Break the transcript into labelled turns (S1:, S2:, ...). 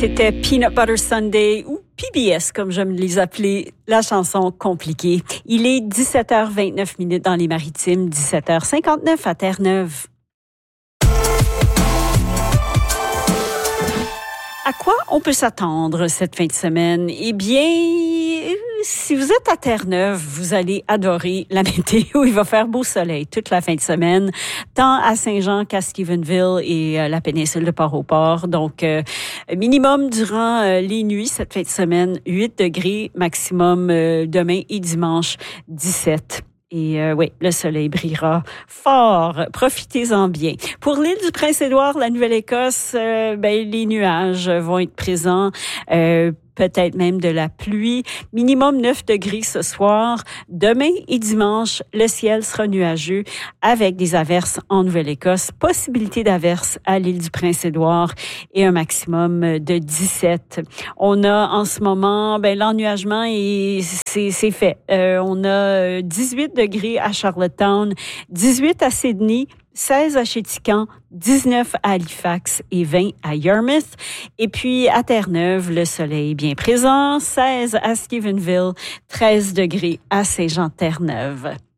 S1: C'était Peanut Butter Sunday ou PBS, comme j'aime les appeler, la chanson compliquée. Il est 17h29 dans les Maritimes, 17h59 à Terre-Neuve. À quoi on peut s'attendre cette fin de semaine? Eh bien, si vous êtes à Terre-Neuve, vous allez adorer la météo. Il va faire beau soleil toute la fin de semaine, tant à Saint-Jean qu'à Stephenville et la péninsule de Port-au-Port. Donc, minimum durant les nuits cette fin de semaine, 8 degrés, maximum demain et dimanche, 17. Et oui, le soleil brillera fort. Profitez-en bien. Pour l'île du Prince-Édouard, la Nouvelle-Écosse, les nuages vont être présents. Peut-être même de la pluie. Minimum 9 degrés ce soir. Demain et dimanche, le ciel sera nuageux avec des averses en Nouvelle-Écosse. Possibilité d'averses à l'île du Prince-Édouard et un maximum de 17. On a en ce moment, l'ennuagement et c'est fait. On a 18 degrés à Charlottetown, 18 à Sydney, 16 à Chéticamp, 19 à Halifax et 20 à Yarmouth. Et puis, à Terre-Neuve, le soleil est bien présent, 16 à Stephenville, 13 degrés à Saint-Jean-Terre-Neuve.